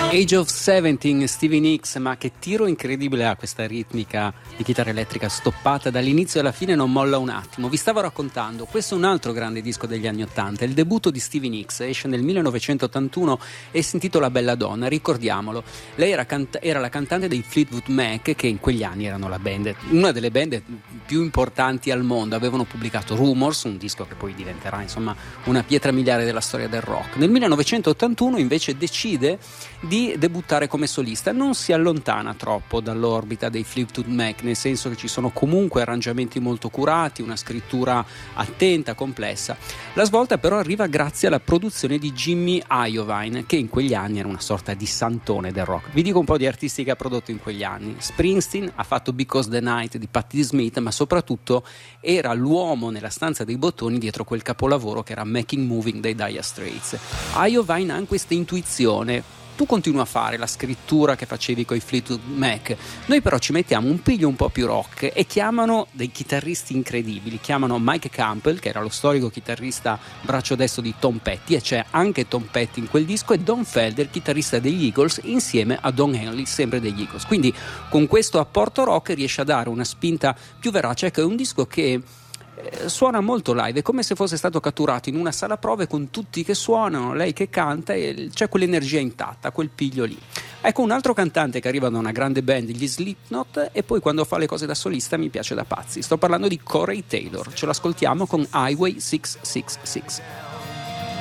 Age of 17, Stevie Nicks, ma che tiro incredibile ha questa ritmica di chitarra elettrica stoppata dall'inizio alla fine, non molla un attimo. Vi stavo raccontando, questo è un altro grande disco degli anni 80, il debutto di Stevie Nicks, esce nel 1981 e si intitola Bella Donna, ricordiamolo. Lei era la cantante dei Fleetwood Mac, che in quegli anni erano la band, una delle band più importanti al mondo. Avevano pubblicato Rumors, un disco che poi diventerà insomma una pietra miliare della storia del rock. Nel 1981 invece decide di debuttare come solista, non si allontana troppo dall'orbita dei Fleetwood Mac, nel senso che ci sono comunque arrangiamenti molto curati, una scrittura attenta, complessa. La svolta però arriva grazie alla produzione di Jimmy Iovine, che in quegli anni era una sorta di santone del rock. Vi dico un po' di artisti che ha prodotto in quegli anni. Springsteen ha fatto Because the Night di Patti Smith, ma soprattutto era l'uomo nella stanza dei bottoni dietro quel capolavoro che era Making Moving dei Dire Straits. Iovine ha questa intuizione: tu continui a fare la scrittura che facevi coi Fleetwood Mac, noi però ci mettiamo un piglio un po' più rock, e chiamano dei chitarristi incredibili, chiamano Mike Campbell, che era lo storico chitarrista braccio destro di Tom Petty, e c'è anche Tom Petty in quel disco, e Don Felder, chitarrista degli Eagles, insieme a Don Henley, sempre degli Eagles. Quindi con questo apporto rock riesce a dare una spinta più verace, che è un disco che suona molto live, è come se fosse stato catturato in una sala prove con tutti che suonano, lei che canta, e c'è quell'energia intatta, quel piglio lì. Ecco un altro cantante che arriva da una grande band, gli Slipknot, e poi quando fa le cose da solista mi piace da pazzi. Sto parlando di Corey Taylor, ce l'ascoltiamo con Highway 666.